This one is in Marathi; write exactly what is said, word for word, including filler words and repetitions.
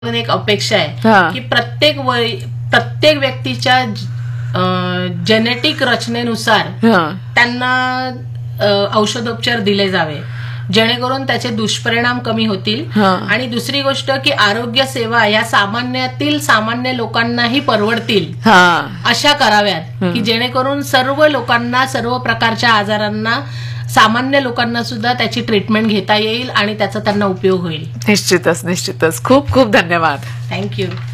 एक अपेक्षा हा. आहे की प्रत्येक वय प्रत्येक व्यक्तीच्या जेनेटिक रचनेनुसार हा. त्यांना अ, औषधोपचार दिले जावे जेणेकरून त्याचे दुष्परिणाम कमी होतील. हा. आणि दुसरी गोष्ट की आरोग्य सेवा या सामान्यातील सामान्य लोकांनाही परवडतील हा. अशा कराव्यात की जेणेकरून सर्व लोकांना सर्व प्रकारच्या आजारांना सामान्य लोकांना सुद्धा त्याची ट्रीटमेंट घेता येईल आणि त्याचा त्यांना उपयोग होईल. निश्चितच निश्चितच खूप खूप धन्यवाद. थँक्यू.